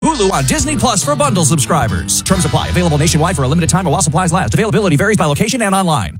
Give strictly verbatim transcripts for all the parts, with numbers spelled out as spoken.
Hulu on Disney Plus for bundle subscribers. Terms apply. Available nationwide for a limited time while supplies last. Availability varies by location and online.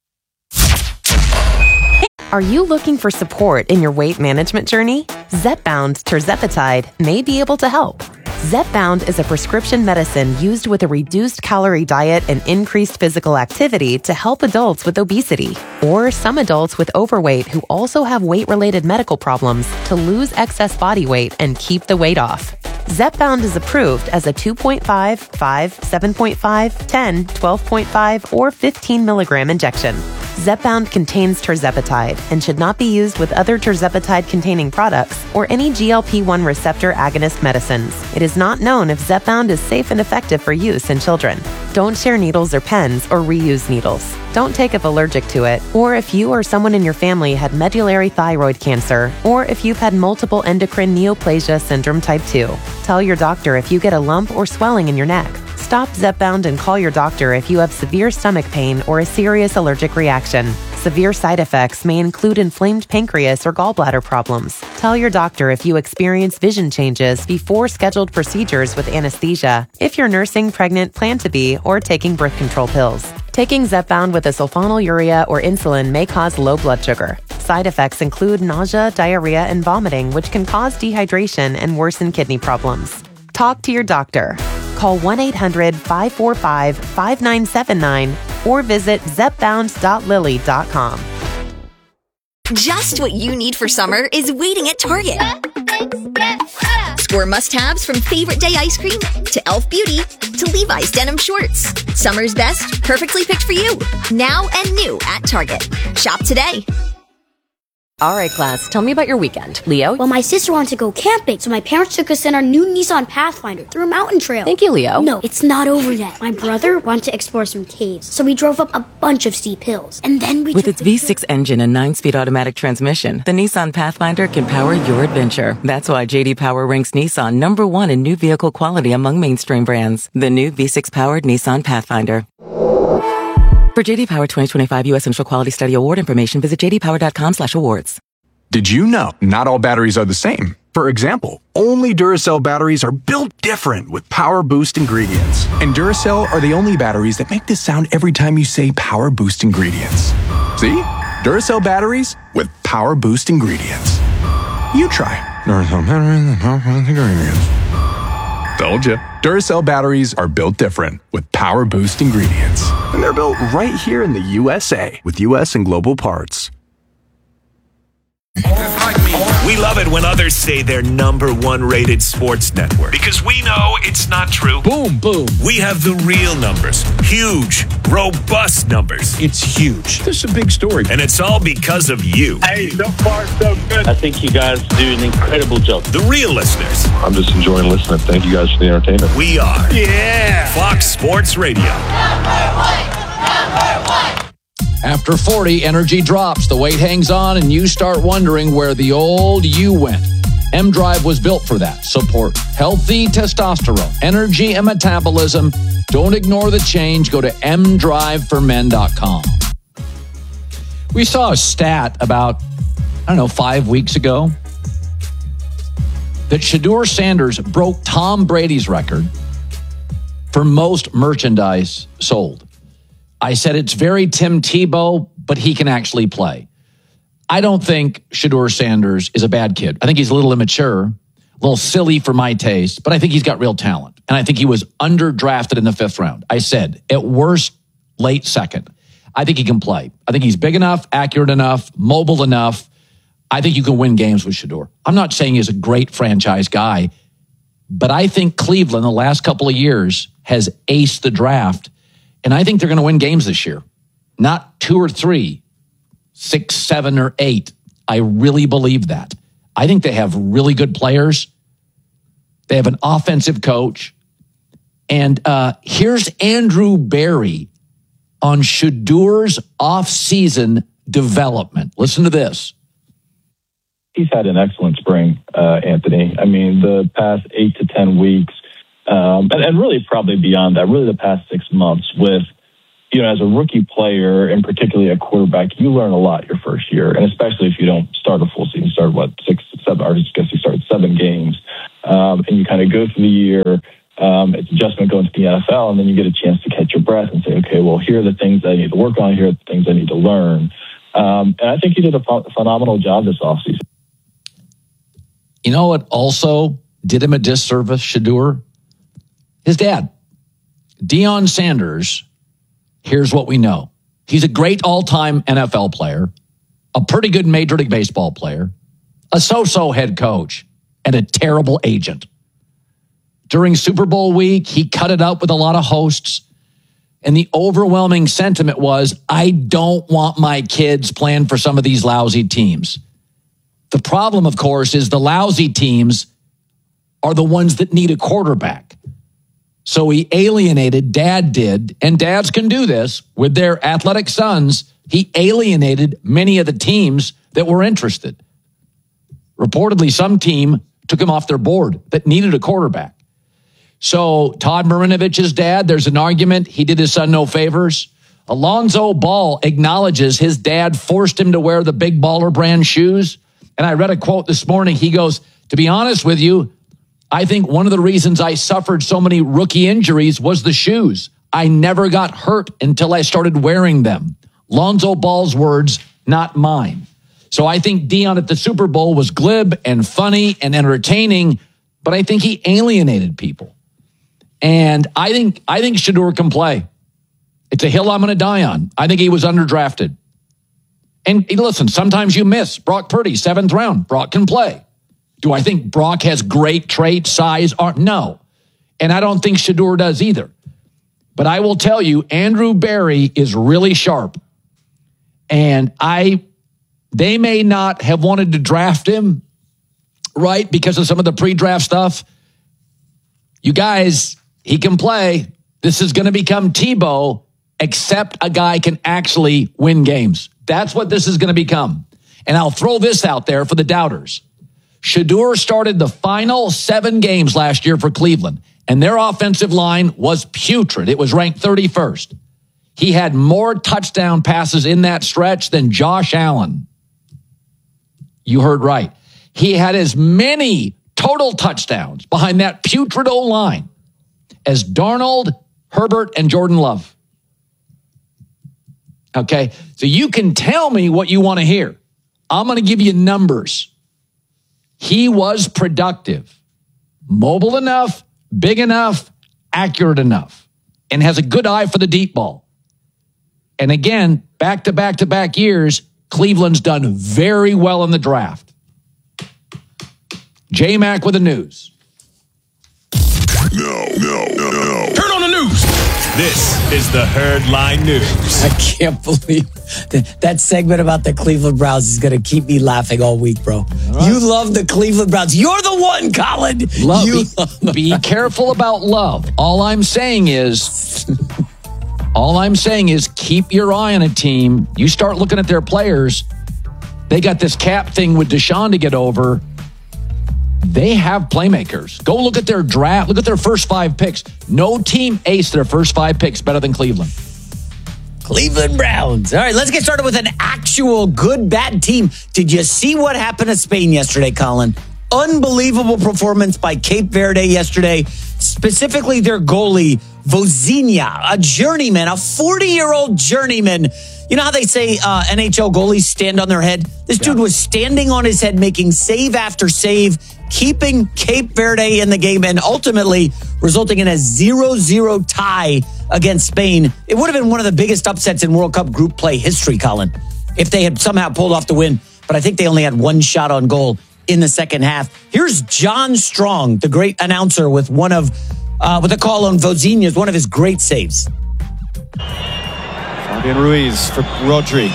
Are you looking for support in your weight management journey? Zepbound tirzepatide may be able to help. Zepbound is a prescription medicine used with a reduced calorie diet and increased physical activity to help adults with obesity or some adults with overweight who also have weight-related medical problems to lose excess body weight and keep the weight off. Zepbound is approved as a two point five, five, seven point five, ten, twelve point five, or fifteen milligram injection. Zepbound contains tirzepatide and should not be used with other tirzepatide-containing products or any G L P one receptor agonist medicines. It is not known if Zepbound is safe and effective for use in children. Don't share needles or pens or reuse needles. Don't take if allergic to it, or if you or someone in your family had medullary thyroid cancer, or if you've had multiple endocrine neoplasia syndrome type two. Tell your doctor if you get a lump or swelling in your neck. Stop Zepbound and call your doctor if you have severe stomach pain or a serious allergic reaction. Severe side effects may include inflamed pancreas or gallbladder problems. Tell your doctor if you experience vision changes before scheduled procedures with anesthesia, if you're nursing, pregnant, plan to be, or taking birth control pills. Taking Zepbound with a sulfonylurea or insulin may cause low blood sugar. Side effects include nausea, diarrhea, and vomiting, which can cause dehydration and worsen kidney problems. Talk to your doctor. Call one eight hundred, five four five, five nine seven nine or visit zepbound dot lilly dot com. Just what you need for summer is waiting at Target. Score must-haves from favorite day ice cream to e l f Beauty to Levi's denim shorts. Summer's best, perfectly picked for you. Now and new at Target. Shop today. All right, class, tell me about your weekend. Leo? Well, my sister wanted to go camping, so my parents took us in our new Nissan Pathfinder through a mountain trail. Thank you, Leo. No, it's not over yet. My brother wanted to explore some caves, so we drove up a bunch of steep hills. And then we With its V six engine and nine-speed automatic transmission, the Nissan Pathfinder can power your adventure. That's why J D Power ranks Nissan number one in new vehicle quality among mainstream brands. The new V six-powered Nissan Pathfinder. For J D Power twenty twenty-five U S Initial Quality Study Award information, visit j d power dot com slash awards. Did you know not all batteries are the same? For example, only Duracell batteries are built different with Power Boost ingredients. And Duracell are the only batteries that make this sound every time you say Power Boost ingredients. See? Duracell batteries with Power Boost ingredients. You try. Duracell batteries with Power Boost ingredients. Told you. Duracell batteries are built different with Power Boost ingredients. And they're built right here in the U S A with U S and global parts. We love it when others say they're number one rated sports network because we know it's not true. Boom, boom. We have the real numbers. Huge, robust numbers. It's huge. This is a big story. And it's all because of you. Hey, so far so good. I think you guys do an incredible job. The real listeners. I'm just enjoying listening. Thank you guys for the entertainment. We are. Yeah. Fox Sports Radio. Number one. Number one. After forty, energy drops, the weight hangs on, and you start wondering where the old you went. M-Drive was built for that. Support healthy testosterone, energy, and metabolism. Don't ignore the change. Go to m drive for men dot com. We saw a stat about, I don't know, five weeks ago that Shedeur Sanders broke Tom Brady's record for most merchandise sold. I said it's very Tim Tebow, but he can actually play. I don't think Shedeur Sanders is a bad kid. I think he's a little immature, a little silly for my taste, but I think he's got real talent. And I think he was underdrafted in the fifth round. I said, at worst, late second. I think he can play. I think he's big enough, accurate enough, mobile enough. I think you can win games with Shedeur. I'm not saying he's a great franchise guy, but I think Cleveland the last couple of years has aced the draft. And I think they're going to win games this year. Not two or three, six, seven, or eight. I really believe that. I think they have really good players. They have an offensive coach. And uh, here's Andrew Berry on Shedeur's off-season development. Listen to this. He's had an excellent spring, uh, Anthony. I mean, the past eight to ten weeks, Um, and, and really probably beyond that, really the past six months with, you know, as a rookie player, and particularly a quarterback, you learn a lot your first year, and especially if you don't start a full season, start what six, seven, or I guess you started seven games, um, and you kind of go through the year. Um, it's adjustment going to the N F L, and then you get a chance to catch your breath and say, okay, well, here are the things I need to work on. Here are the things I need to learn. Um, and I think he did a ph- phenomenal job this offseason. You know what also did him a disservice, Shedeur? His dad, Deion Sanders. Here's what we know. He's a great all-time N F L player, a pretty good Major League Baseball player, a so-so head coach, and a terrible agent. During Super Bowl week, he cut it up with a lot of hosts, and the overwhelming sentiment was, I don't want my kids playing for some of these lousy teams. The problem, of course, is the lousy teams are the ones that need a quarterback. So he alienated, dad did, and dads can do this with their athletic sons. He alienated many of the teams that were interested. Reportedly, some team took him off their board that needed a quarterback. So Todd Marinovich's dad, there's an argument he did his son no favors. Alonzo Ball acknowledges his dad forced him to wear the Big Baller brand shoes. And I read a quote this morning. He goes, to be honest with you, I think one of the reasons I suffered so many rookie injuries was the shoes. I never got hurt until I started wearing them. Lonzo Ball's words, not mine. So I think Deion at the Super Bowl was glib and funny and entertaining, but I think he alienated people. And I think I think Shedeur can play. It's a hill I'm going to die on. I think he was underdrafted. And listen, sometimes you miss. Brock Purdy, seventh round. Brock can play. Do I think Brock has great traits, size? Or, no. And I don't think Shedeur does either. But I will tell you, Andrew Berry is really sharp. And I, they may not have wanted to draft him, right, because of some of the pre-draft stuff. You guys, he can play. This is going to become Tebow, except a guy can actually win games. That's what this is going to become. And I'll throw this out there for the doubters. Shedeur started the final seven games last year for Cleveland, and their offensive line was putrid. It was ranked thirty-first. He had more touchdown passes in that stretch than Josh Allen. You heard right. He had as many total touchdowns behind that putrid O-line as Darnold, Herbert, and Jordan Love. Okay, so you can tell me what you want to hear. I'm going to give you numbers. He was productive, mobile enough, big enough, accurate enough, and has a good eye for the deep ball. And again, back to back to back years, Cleveland's done very well in the draft. J-Mac with the news. No, no, no, no. Turn on the news. This is the Herd Line News. I can't believe that, that segment about the Cleveland Browns is going to keep me laughing all week, bro. All right. You love the Cleveland Browns. You're the one, Colin. Love, you be, be careful about love. All I'm saying is, all I'm saying is keep your eye on a team. You start looking at their players. They got this cap thing with Deshaun to get over. They have playmakers. Go look at their draft. Look at their first five picks. No team aced their first five picks better than Cleveland. Cleveland Browns. All right, let's get started with an actual good, bad team. Did you see what happened to Spain yesterday, Colin? Unbelievable performance by Cape Verde yesterday. Specifically their goalie, Vozinha, a journeyman, a forty-year-old journeyman. You know how they say uh, N H L goalies stand on their head? This yeah. dude was standing on his head, making save after save, keeping Cape Verde in the game, and ultimately resulting in a zero zero tie against Spain. It would have been one of the biggest upsets in World Cup group play history, Colin, if they had somehow pulled off the win. But I think they only had one shot on goal in the second half. Here's John Strong, the great announcer, with one of uh, with a call on Vozinha's, one of his great saves. Fabian Ruiz for Rodri.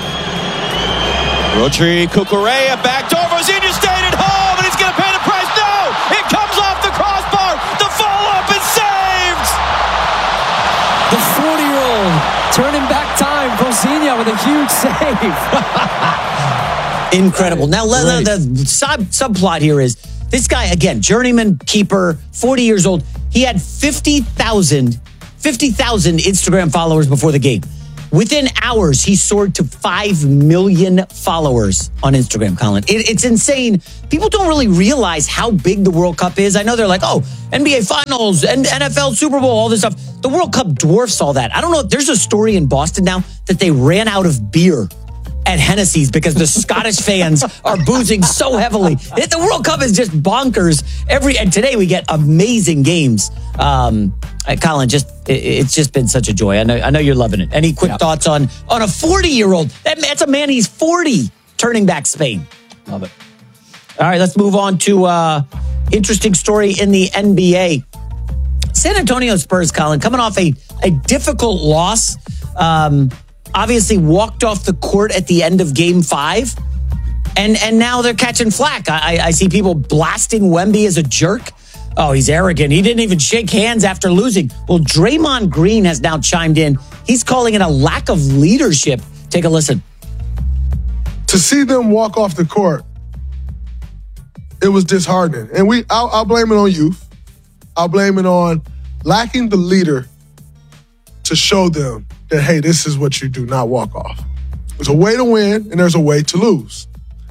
Rodri, Cucurella, backdoor. Vozinha stayed at home, and he's going to pay the price. No! It comes off the crossbar. The follow-up is saved! The forty-year-old turning back time. Vozinha with a huge save. Incredible. Now, right. the sub, subplot here is this guy, again, journeyman keeper, forty years old. He had fifty thousand fifty thousand Instagram followers before the game. Within hours, he soared to five million followers on Instagram, Colin. It, it's insane. People don't really realize how big the World Cup is. I know they're like, oh, N B A Finals, N F L Super Bowl, all this stuff. The World Cup dwarfs all that. I don't know. There's a story in Boston now that they ran out of beer at Hennessy's because the Scottish fans are boozing so heavily. The World Cup is just bonkers. Every and today we get amazing games. Um, Colin, just it, it's just been such a joy. I know, I know you're loving it. Any quick yep. thoughts on on a forty-year-old? That, that's a man. He's forty, turning back Spain. Love it. All right, let's move on to uh, interesting story in the N B A. San Antonio Spurs, Colin, coming off a a difficult loss. Um, obviously walked off the court at the end of game five. And and now they're catching flack. I, I see people blasting Wemby as a jerk. Oh, he's arrogant. He didn't even shake hands after losing. Well, Draymond Green has now chimed in. He's calling it a lack of leadership. Take a listen. To see them walk off the court, it was disheartening. And we, I'll, I'll blame it on youth. I'll blame it on lacking the leader to show them that, hey, this is what you do, not walk off. There's a way to win and there's a way to lose.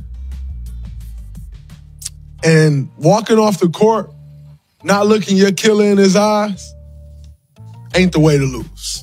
And walking off the court, not looking your killer in his eyes, ain't the way to lose.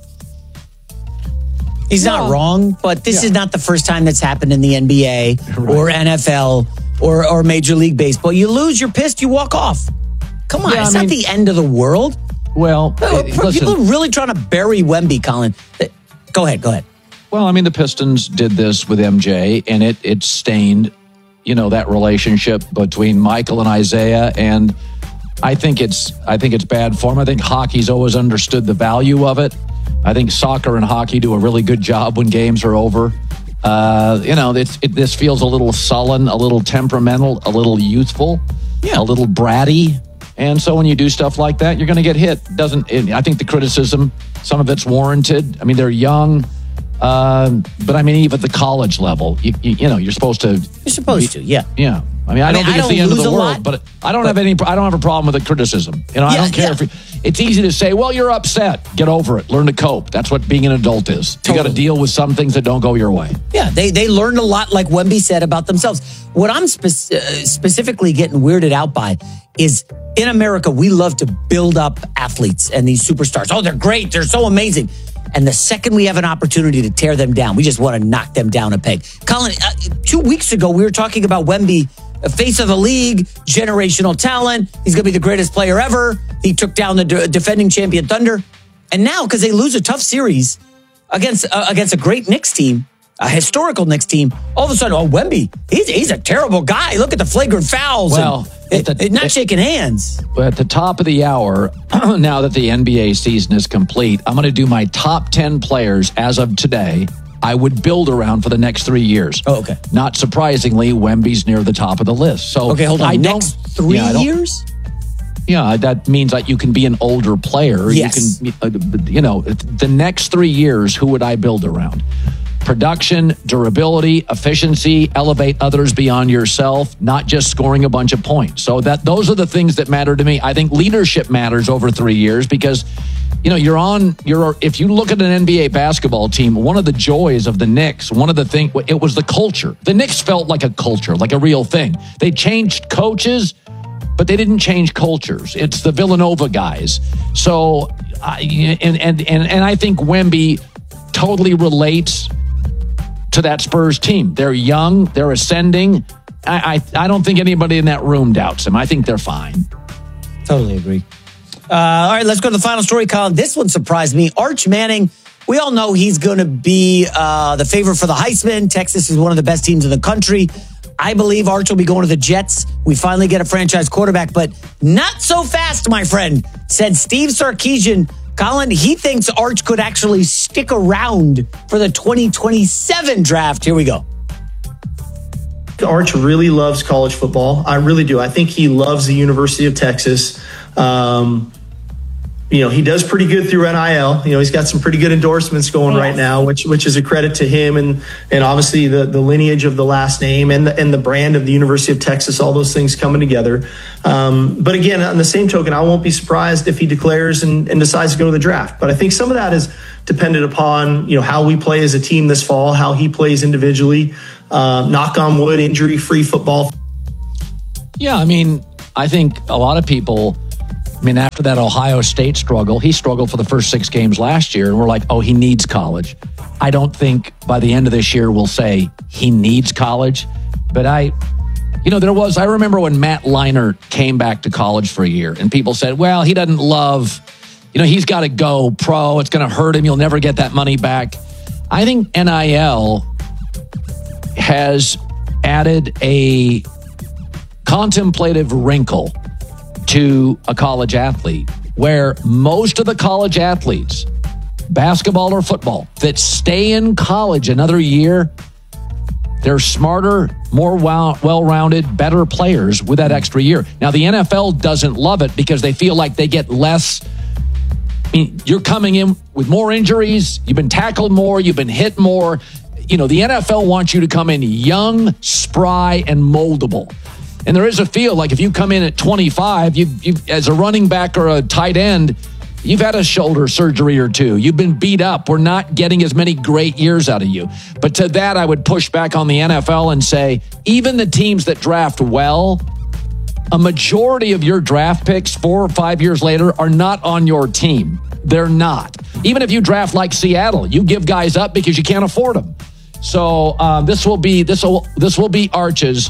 He's no. not wrong, but this yeah. is not the first time that's happened in the N B A right. or N F L or, or Major League Baseball. You lose, you're pissed, you walk off. Come on, yeah, it's I not mean, the end of the world. Well, people listen, are really trying to bury Wemby, Colin. Go ahead, go ahead. Well, I mean, the Pistons did this with M J, and it it stained, you know, that relationship between Michael and Isaiah, and I think it's I think it's bad form. I think hockey's always understood the value of it. I think soccer and hockey do a really good job when games are over. Uh, you know, it's, it, this feels a little sullen, a little temperamental, a little youthful, yeah. a little bratty. And so when you do stuff like that, you're going to get hit. Doesn't it, I think the criticism, some of it's warranted. I mean, they're young. Uh, but I mean, even at the college level, you, you, you know, you're supposed to. You're supposed to, yeah. Yeah. I mean, I, I don't mean, think I it's the end of the world, lot, but I don't but, have any. I don't have a problem with the criticism. You know, yeah, I don't care yeah. if you, it's easy to say, "Well, you're upset. Get over it. Learn to cope." That's what being an adult is. Totally. You got to deal with some things that don't go your way. Yeah, they they learned a lot, like Wemby said about themselves. What I'm spe- uh, specifically getting weirded out by is in America we love to build up athletes and these superstars. Oh, they're great. They're so amazing. And the second we have an opportunity to tear them down, we just want to knock them down a peg. Colin, uh, two weeks ago we were talking about Wemby. A face of the league, generational talent. He's going to be the greatest player ever. He took down the de- defending champion Thunder. And now, because they lose a tough series against uh, against a great Knicks team, a historical Knicks team, all of a sudden, oh, Wemby, he's, he's a terrible guy. Look at the flagrant fouls. Well, and, the, it, not it, shaking hands. At the top of the hour, now that the N B A season is complete, I'm going to do my top ten players as of today I would build around for the next three years. Oh, okay. Not surprisingly, Wemby's near the top of the list. So okay, hold on. I next three yeah, years? Yeah, that means that you can be an older player. Yes. You can, you know, the next three years, who would I build around? Production, durability, efficiency, elevate others beyond yourself, not just scoring a bunch of points. So that those are the things that matter to me. I think leadership matters over three years because, you know, you're on, you're, if you look at an N B A basketball team, one of the joys of the Knicks, one of the things, it was the culture. The Knicks felt like a culture, like a real thing. They changed coaches, but they didn't change cultures. It's the Villanova guys. So, I, and, and, and, and I think Wemby totally relates to that Spurs team. They're young, they're ascending. I, I, I don't think anybody in that room doubts him. I think they're fine. Totally agree. Uh, all right, let's go to the final story, Colin. This one surprised me. Arch Manning, we all know he's going to be uh, the favorite for the Heisman. Texas is one of the best teams in the country. I believe Arch will be going to the Jets. We finally get a franchise quarterback, but not so fast, my friend, said Steve Sarkisian. Colin, he thinks Arch could actually stick around for the twenty twenty-seven draft. Here we go. Arch really loves college football. I really do. I think he loves the University of Texas. Um, you know, he does pretty good through N I L. You know, he's got some pretty good endorsements going right now, which which is a credit to him and and obviously the, the lineage of the last name and the, and the brand of the University of Texas, all those things coming together. Um, but again, on the same token, I won't be surprised if he declares and, and decides to go to the draft. But I think some of that is dependent upon, you know, how we play as a team this fall, how he plays individually. Uh, knock on wood, injury-free football. Yeah, I mean, I think a lot of people, I mean, after that Ohio State struggle, he struggled for the first six games last year, and we're like, oh, he needs college. I don't think by the end of this year we'll say he needs college. But I, you know, there was, I remember when Matt Leinart came back to college for a year, and people said, well, he doesn't love, you know, he's got to go pro. It's going to hurt him. You'll never get that money back. I think N I L has added a contemplative wrinkle to a college athlete where most of the college athletes, basketball or football, that stay in college another year, they're smarter, more well-rounded, better players with that extra year. Now, the N F L doesn't love it because they feel like they get less. I mean, you're coming in with more injuries, you've been tackled more, you've been hit more. You know, the N F L wants you to come in young, spry, and moldable. And there is a feel like if you come in at twenty-five, you, you as a running back or a tight end, you've had a shoulder surgery or two. You've been beat up. We're not getting as many great years out of you. But to that, I would push back on the N F L and say, even the teams that draft well, a majority of your draft picks four or five years later are not on your team. They're not. Even if you draft like Seattle, you give guys up because you can't afford them. So um, this will be this will this will be Arch's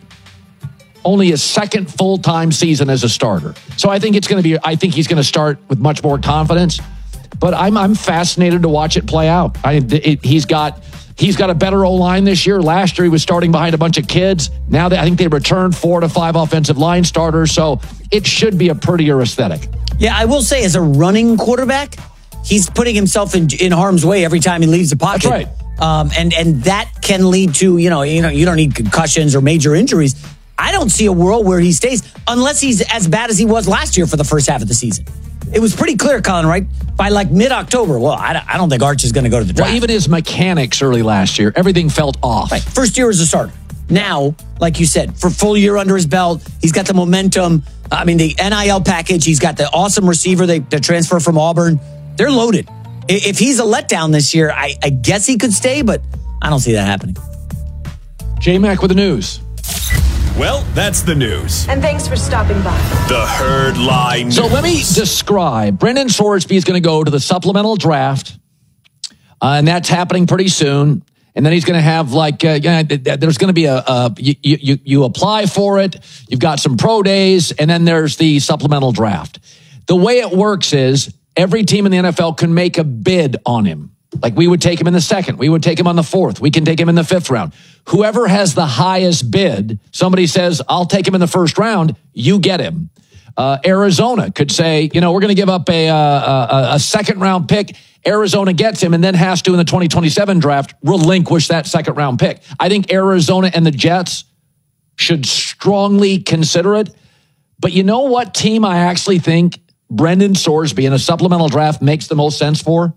only his second full-time season as a starter. So I think it's going to be. I think he's going to start with much more confidence. But I'm I'm fascinated to watch it play out. I it, he's got he's got a better O-line this year. Last year he was starting behind a bunch of kids. Now they, I think they returned four to five offensive line starters. So it should be a prettier aesthetic. Yeah, I will say as a running quarterback, he's putting himself in, in harm's way every time he leaves the pocket. That's right. Um, and and that can lead to, you know, you know, you don't need concussions or major injuries. I don't see a world where he stays unless he's as bad as he was last year for the first half of the season. It was pretty clear, Colin, right? By like mid-October, well, I, I don't think Arch is going to go to the draft. Well, even his mechanics early last year, everything felt off. Right. First year as a starter. Now, like you said, for full year under his belt, he's got the momentum. I mean, the N I L package, he's got the awesome receiver, they, the transfer from Auburn. They're loaded. If he's a letdown this year, I, I guess he could stay, but I don't see that happening. J-Mac with the news. Well, that's the news. And thanks for stopping by. The Herd Lie News. So let me describe. Brendan Sorsby is going to go to the supplemental draft, uh, and that's happening pretty soon. And then he's going to have like, uh, there's going to be a, a you, you, you apply for it. You've got some pro days, and then there's the supplemental draft. The way it works is every team in the N F L can make a bid on him. Like we would take him in the second. We would take him on the fourth. We can take him in the fifth round. Whoever has the highest bid, somebody says, I'll take him in the first round, you get him. Uh, Arizona could say, you know, we're going to give up a, a, a second round pick. Arizona gets him and then has to, in the twenty twenty-seven draft, relinquish that second round pick. I think Arizona and the Jets should strongly consider it. But you know what team I actually think Brendan Sorsby in a supplemental draft makes the most sense for?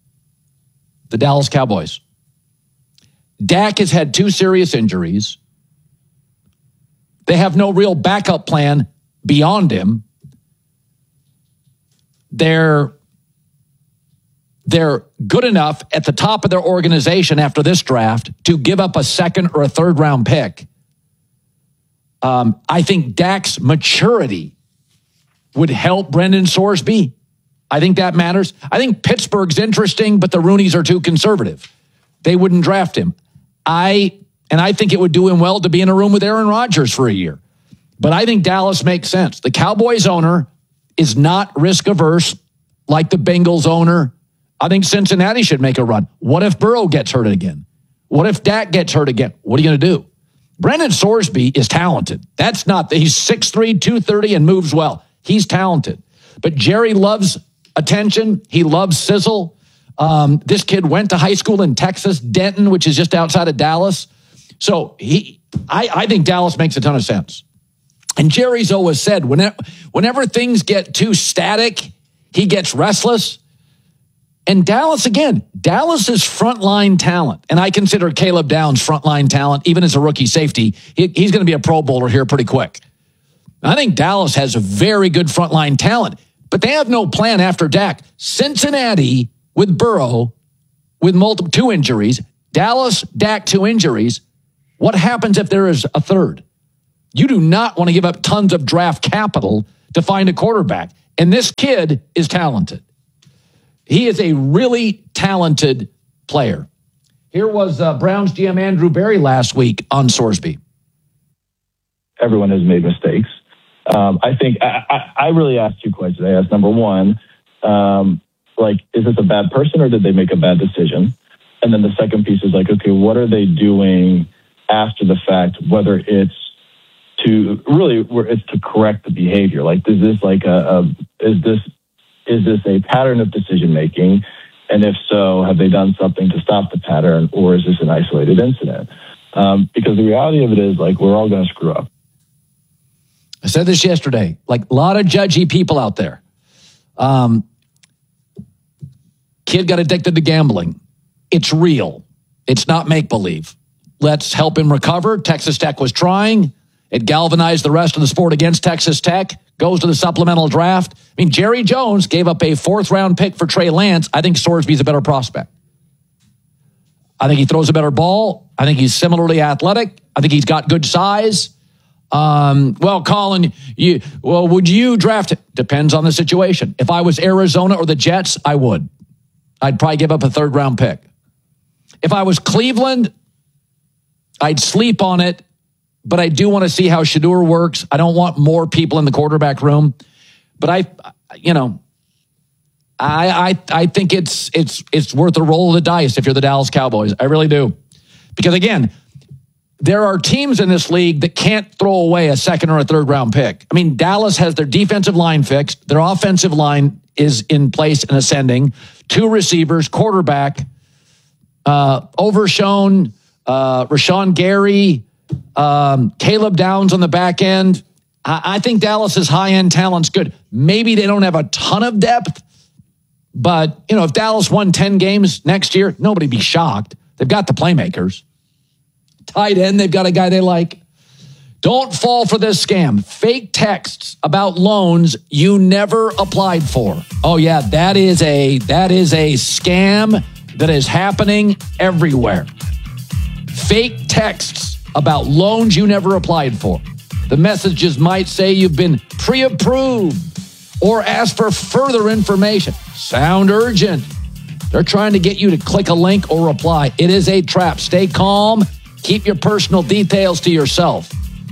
The Dallas Cowboys. Dak has had two serious injuries. They have no real backup plan beyond him. They're, they're good enough at the top of their organization after this draft to give up a second or a third round pick. Um, I think Dak's maturity would help Brendan Sorsby. I think that matters. I think Pittsburgh's interesting, but the Rooneys are too conservative. They wouldn't draft him. I and I think it would do him well to be in a room with Aaron Rodgers for a year. But I think Dallas makes sense. The Cowboys owner is not risk averse like the Bengals owner. I think Cincinnati should make a run. What if Burrow gets hurt again? What if Dak gets hurt again? What are you going to do? Brendan Sorsby is talented. That's not that he's six three, two thirty and moves well. He's talented. But Jerry loves attention. He loves sizzle. Um, this kid went to high school in Texas, Denton, which is just outside of Dallas. So he, I, I think Dallas makes a ton of sense. And Jerry's always said, whenever, whenever things get too static, He gets restless. And Dallas, again, Dallas is frontline talent. And I consider Caleb Downs frontline talent, even as a rookie safety. He, he's going to be a Pro Bowler here pretty quick. I think Dallas has a very good frontline talent, but they have no plan after Dak. Cincinnati with Burrow, with multiple two injuries. Dallas, Dak, two injuries. What happens if there is a third? You do not want to give up tons of draft capital to find a quarterback. And this kid is talented. He is a really talented player. Here was uh, Browns G M Andrew Berry last week on Sorsby. Everyone has made mistakes. Um, I think I, I, I really asked two questions. I asked, number one, um, like, is this a bad person or did they make a bad decision? And then the second piece is like, okay, what are they doing after the fact, whether it's to really, where it's to correct the behavior? Like, is this like a, a is this, is this a pattern of decision making? And if so, have they done something to stop the pattern, or is this an isolated incident? Um, because the reality of it is, like, we're all going to screw up. I said this yesterday, like a lot of judgy people out there. Um, kid got addicted to gambling. It's real. It's not make-believe. Let's help him recover. Texas Tech was trying. It galvanized the rest of the sport against Texas Tech. Goes to the supplemental draft. I mean, Jerry Jones gave up a fourth-round pick for Trey Lance. I think Sorsby's a better prospect. I think he throws a better ball. I think he's similarly athletic. I think he's got good size. Um, well, Colin, you, well, would you draft it? Depends on the situation. If I was Arizona or the Jets, I would. I'd probably give up a third round pick. If I was Cleveland, I'd sleep on it, but I do want to see how Shedeur works. I don't want more people in the quarterback room, but I, you know, I, I, I think it's, it's, it's worth a roll of the dice if you're the Dallas Cowboys. I really do. Because again, there are teams in this league that can't throw away a second or a third round pick. I mean, Dallas has their defensive line fixed. Their offensive line is in place and ascending. Two receivers, quarterback, uh, Overshown, uh, Rashawn Gary, um, Caleb Downs on the back end. I, I think Dallas's high-end talent's good. Maybe they don't have a ton of depth, but, you know, if Dallas won ten games next year, nobody'd be shocked. They've got the playmakers. Tight end, they've got a guy they like. Don't fall for this scam. Fake texts about loans you never applied for. Oh yeah, that is a that is a scam that is happening everywhere. Fake texts about loans you never applied for. The messages might say you've been pre-approved or ask for further information. Sound urgent. They're trying to get you to click a link or reply. It is a trap. Stay calm. Keep your personal details to yourself.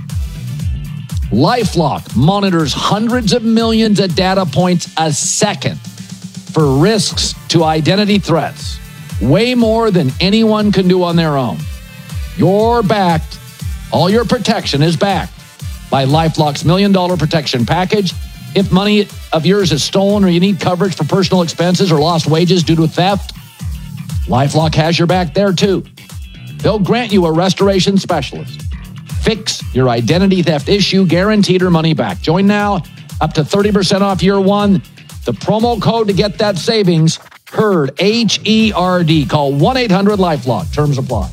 LifeLock monitors hundreds of millions of data points a second for risks to identity threats. Way more than anyone can do on their own. You're backed. All your protection is backed by LifeLock's Million Dollar Protection Package. If money of yours is stolen or you need coverage for personal expenses or lost wages due to theft, LifeLock has your back there too. They'll grant you a restoration specialist. Fix your identity theft issue, guaranteed or money back. Join now, up to thirty percent off year one. The promo code to get that savings, HERD, H E R D. Call one eight hundred LifeLock. Terms apply.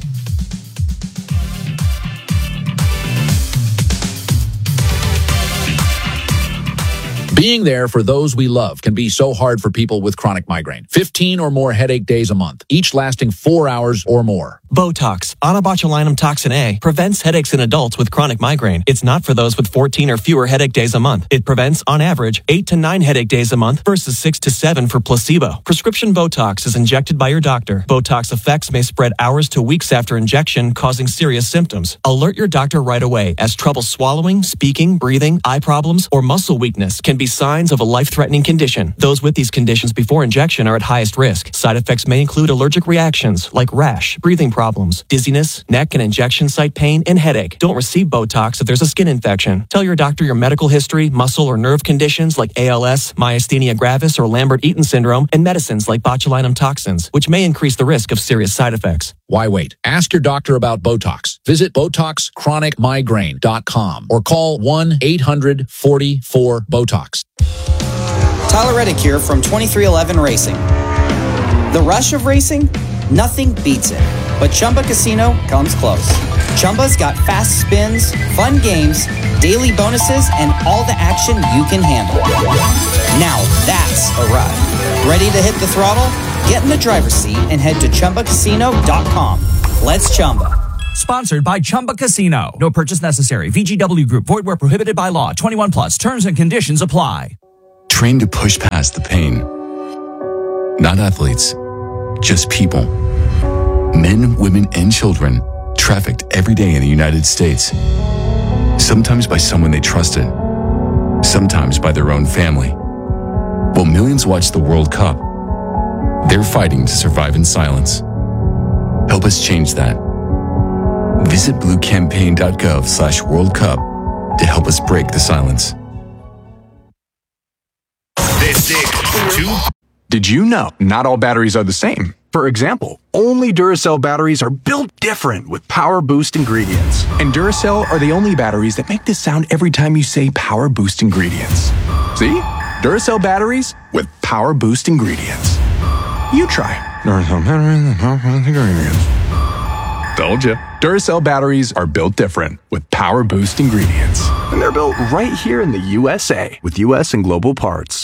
Being there for those we love can be so hard for people with chronic migraine. fifteen or more headache days a month, each lasting four hours or more. Botox, onabotulinum toxin A, prevents headaches in adults with chronic migraine. It's not for those with fourteen or fewer headache days a month. It prevents, on average, eight to nine headache days a month versus six to seven for placebo. Prescription Botox is injected by your doctor. Botox effects may spread hours to weeks after injection, causing serious symptoms. Alert your doctor right away, as trouble swallowing, speaking, breathing, eye problems, or muscle weakness can be signs of a life-threatening condition. Those with these conditions before injection are at highest risk. Side effects may include allergic reactions like rash, breathing problems, dizziness, neck and injection site pain, and headache. Don't receive Botox if there's a skin infection. Tell your doctor your medical history, muscle or nerve conditions like A L S, myasthenia gravis, or Lambert-Eaton syndrome, and medicines like botulinum toxins, which may increase the risk of serious side effects. Why wait? Ask your doctor about Botox. Visit Botox Chronic Migraine dot com or call one eight hundred forty-four BOTOX. Tyler Reddick here from twenty-three eleven Racing. The rush of racing? Nothing beats it. But Chumba Casino comes close. Chumba's got fast spins, fun games, daily bonuses, and all the action you can handle. Now that's a ride. Ready to hit the throttle? Get in the driver's seat and head to Chumba Casino dot com. Let's Chumba. Sponsored by Chumba Casino. No purchase necessary. V G W Group. Void where prohibited by law. twenty-one plus. Terms and conditions apply. Train to push past the pain. Not athletes, just people. Men, women, and children trafficked every day in the United States. Sometimes by someone they trusted. Sometimes by their own family. While millions watch the World Cup, they're fighting to survive in silence. Help us change that. Visit bluecampaign.gov slash World Cup to help us break the silence. This is two. Did you know not all batteries are the same? For example, only Duracell batteries are built different with Power Boost ingredients. And Duracell are the only batteries that make this sound every time you say Power Boost ingredients. See? Duracell batteries with Power Boost ingredients. You try. Duracell batteries with Power Boost ingredients. Told you. Duracell batteries are built different with Power Boost ingredients. And they're built right here in the U S A with U S and global parts.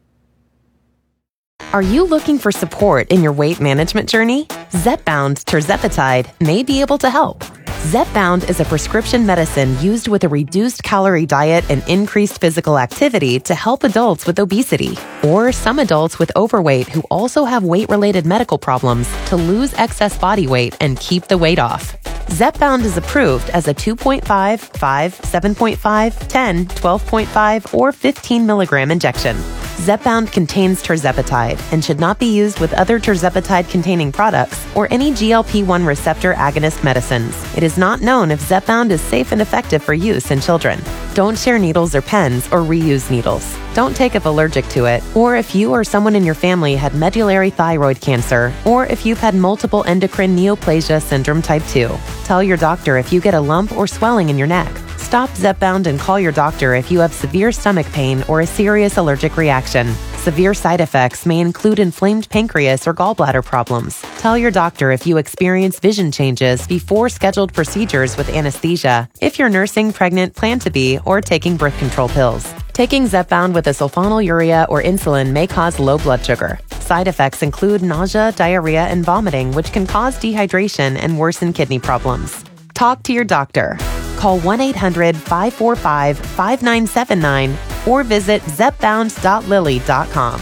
Are you looking for support in your weight management journey? Zepbound tirzepatide may be able to help. Zepbound is a prescription medicine used with a reduced calorie diet and increased physical activity to help adults with obesity or some adults with overweight who also have weight-related medical problems to lose excess body weight and keep the weight off. Zepbound is approved as a two point five, five, seven point five, ten, twelve point five, or fifteen milligram injection. Zepbound contains tirzepatide and should not be used with other tirzepatide-containing products or any G L P one receptor agonist medicines. It is not known if Zepbound is safe and effective for use in children. Don't share needles or pens or reuse needles. Don't take if allergic to it, or if you or someone in your family had medullary thyroid cancer, or if you've had multiple endocrine neoplasia syndrome type two. Tell your doctor if you get a lump or swelling in your neck. Stop Zepbound and call your doctor if you have severe stomach pain or a serious allergic reaction. Severe side effects may include inflamed pancreas or gallbladder problems. Tell your doctor if you experience vision changes before scheduled procedures with anesthesia, if you're nursing, pregnant, plan to be, or taking birth control pills. Taking Zepbound with a sulfonylurea or insulin may cause low blood sugar. Side effects include nausea, diarrhea, and vomiting, which can cause dehydration and worsen kidney problems. Talk to your doctor. Call one eight hundred, five four five, five nine seven nine or visit zepbound dot lilly dot com.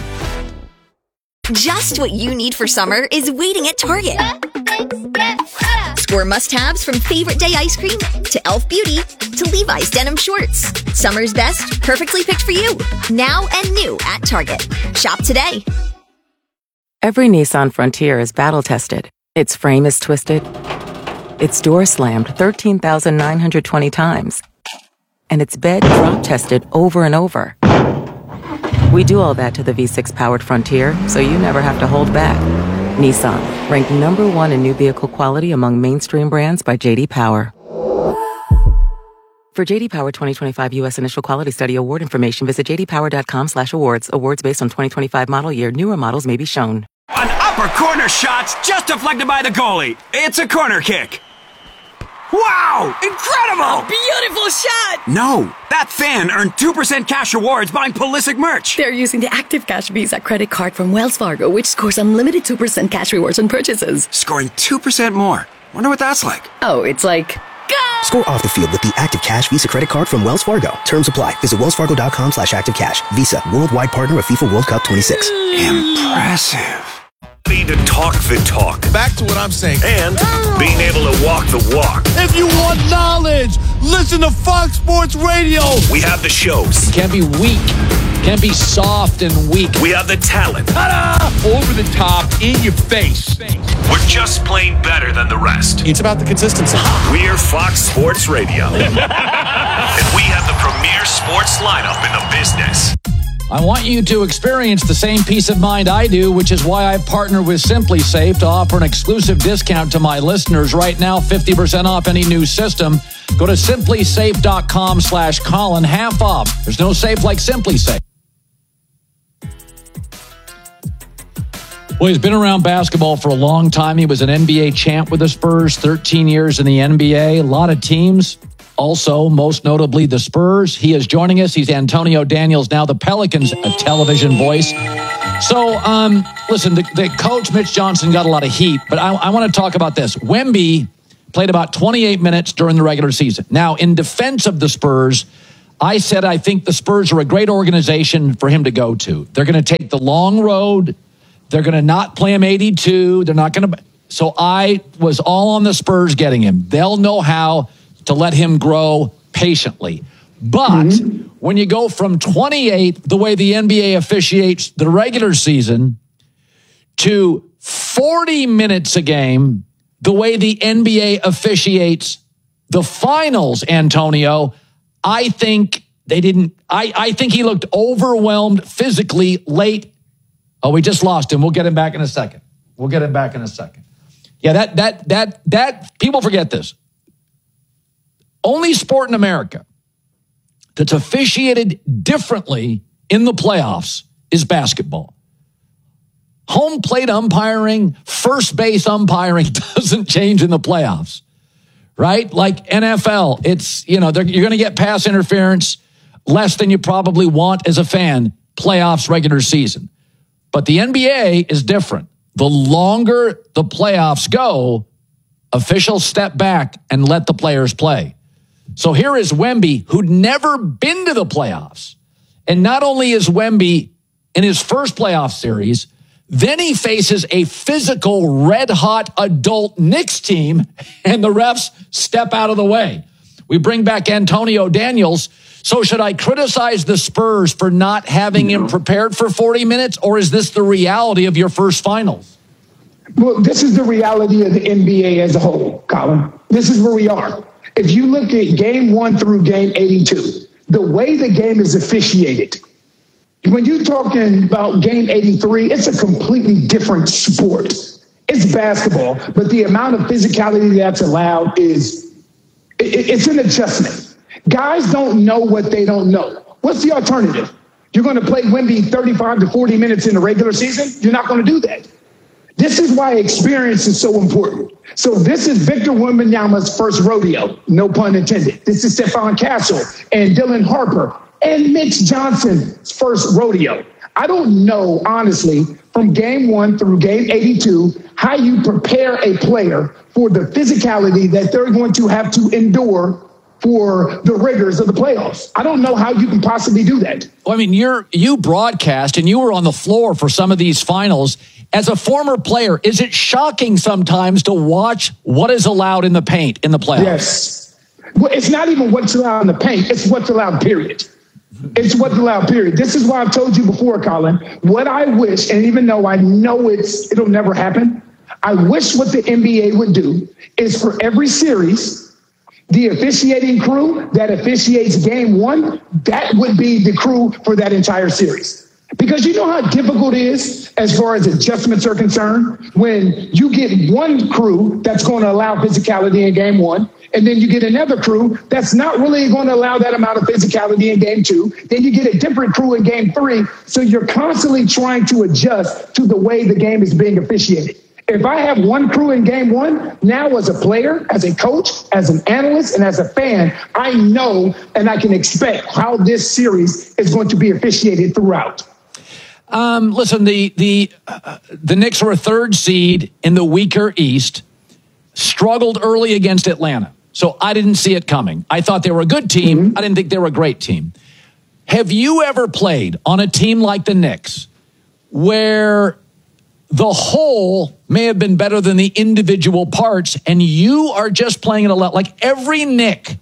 Just what you need for summer is waiting at Target. Score must-haves from Favorite Day ice cream to e l f Beauty to Levi's denim shorts. Summer's best, perfectly picked for you. Now and new at Target. Shop today. Every Nissan Frontier is battle-tested. Its frame is twisted. Its door slammed thirteen thousand nine hundred twenty times. And its bed drop-tested over and over. We do all that to the V six powered Frontier, so you never have to hold back. Nissan, ranked number one in new vehicle quality among mainstream brands by J D Power. For J D Power twenty twenty-five U S Initial Quality Study award information, visit j d power dot com slash awards. Awards based on twenty twenty-five model year. Newer models may be shown. An upper corner shot's just deflected by the goalie. It's a corner kick. Wow! Incredible! A beautiful shot! No, that fan earned two percent cash rewards buying Pulisic merch. They're using the Active Cash Visa credit card from Wells Fargo, which scores unlimited two percent cash rewards on purchases. Scoring two percent more. Wonder what that's like. Oh, it's like... Go! Score off the field with the Active Cash Visa credit card from Wells Fargo. Terms apply. Visit wellsfargo.com slash activecash. Visa, worldwide partner of FIFA World Cup twenty-six. Impressive. To talk the talk. Back to what I'm saying. And being able to walk the walk. If you want knowledge, listen to Fox Sports Radio. We have the shows. Can't be weak. Can't be soft and weak. We have the talent. Ta-da! Over the top, in your face. We're just plain better than the rest. It's about the consistency. We're Fox Sports Radio. And we have the premier sports lineup in the business. I want you to experience the same peace of mind I do, which is why I partner with SimpliSafe to offer an exclusive discount to my listeners right now, fifty percent off any new system. Go to simplysafe.com slash Colin, half off. There's no safe like SimpliSafe. Well, he's been around basketball for a long time. He was an N B A champ with the Spurs, thirteen years in the N B A. A lot of teams, also most notably the Spurs. He is joining us. He's Antonio Daniels, now the Pelicans' a television voice. So, um, listen, the, the coach, Mitch Johnson, got a lot of heat, but I, I want to talk about this. Wemby played about twenty-eight minutes during the regular season. Now, in defense of the Spurs, I said I think the Spurs are a great organization for him to go to. They're going to take the long road. They're going to not play him eighty-two. They're not going to. So I was all on the Spurs getting him. They'll know how to let him grow patiently. But mm-hmm. when you go from twenty-eight, the way the N B A officiates the regular season, to forty minutes a game, the way the N B A officiates the finals, Antonio, I think they didn't. I, I think he looked overwhelmed physically late. Oh, we just lost him. We'll get him back in a second. We'll get him back in a second. Yeah, that, that, that, that, people forget this. Only sport in America that's officiated differently in the playoffs is basketball. Home plate umpiring, first base umpiring doesn't change in the playoffs, right? Like N F L, it's, you know, you're going to get pass interference less than you probably want as a fan, playoffs, regular season. But the N B A is different. The longer the playoffs go, officials step back and let the players play. So here is Wemby, who'd never been to the playoffs. And not only is Wemby in his first playoff series, then he faces a physical, red-hot adult Knicks team, and the refs step out of the way. We bring back Antonio Daniels. So should I criticize the Spurs for not having him prepared for forty minutes, or is this the reality of your first finals? Well, this is the reality of the N B A as a whole, Colin. This is where we are. If you look at game one through game eighty-two, the way the game is officiated, when you're talking about game eighty-three, it's a completely different sport. It's basketball, but the amount of physicality that's allowed is, it, it's an adjustment. Guys don't know what they don't know. What's the alternative? You're going to play Wemby thirty-five to forty minutes in the regular season? You're not going to do that. This is why experience is so important. So this is Victor Wembanyama's first rodeo, no pun intended. This is Stephon Castle and Dylan Harper and Mitch Johnson's first rodeo. I don't know, honestly, from game one through game eighty-two, how you prepare a player for the physicality that they're going to have to endure for the rigors of the playoffs. I don't know how you can possibly do that. Well, I mean, you're you broadcast and you were on the floor for some of these finals. As a former player, is it shocking sometimes to watch what is allowed in the paint in the playoffs? Yes. Well, it's not even what's allowed in the paint. It's what's allowed, period. It's what's allowed, period. This is why I've told you before, Colin, what I wish, and even though I know it's it'll never happen, I wish what the N B A would do is for every series, the officiating crew that officiates game one, that would be the crew for that entire series. Because you know how difficult it is as far as adjustments are concerned when you get one crew that's going to allow physicality in game one, and then you get another crew that's not really going to allow that amount of physicality in game two. Then you get a different crew in game three. So you're constantly trying to adjust to the way the game is being officiated. If I have one crew in game one, now as a player, as a coach, as an analyst, and as a fan, I know and I can expect how this series is going to be officiated throughout. Um, listen, the the uh, the Knicks were a third seed in the weaker East, struggled early against Atlanta. So I didn't see it coming. I thought they were a good team. Mm-hmm. I didn't think they were a great team. Have you ever played on a team like the Knicks where the whole may have been better than the individual parts, and you are just playing it a lot? Like every Knick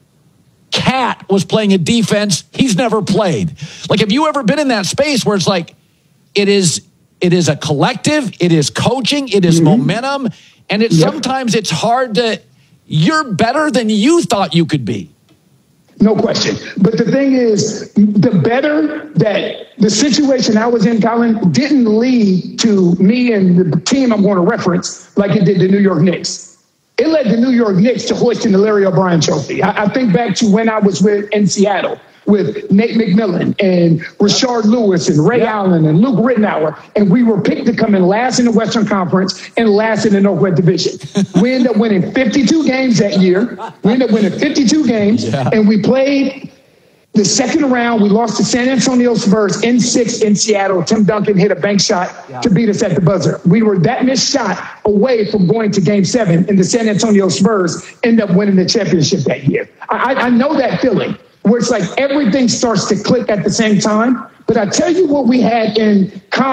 cat was playing a defense he's never played. Like, have you ever been in that space where it's like, it is it is a collective, it is coaching, it is mm-hmm. momentum, and it's yep. sometimes it's hard to, you're better than you thought you could be. No question. But the thing is, the better that the situation I was in, Colin, didn't lead to me and the team I'm going to reference like it did the New York Knicks. It led the New York Knicks to hoisting the Larry O'Brien Trophy. I, I think back to when I was with in Seattle, with Nate McMillan and Rashard Lewis and Ray Allen and Luke Rittenauer. And we were picked to come in last in the Western Conference and last in the Northwest Division. We ended up winning fifty-two games that year. We ended up winning fifty-two games, yeah. and we played the second round. We lost to San Antonio Spurs in six in Seattle. Tim Duncan hit a bank shot yeah. to beat us at the buzzer. We were that missed shot away from going to game seven, and the San Antonio Spurs ended up winning the championship that year. I, I know that feeling where it's like everything starts to click at the same time. But I tell you what we had in common.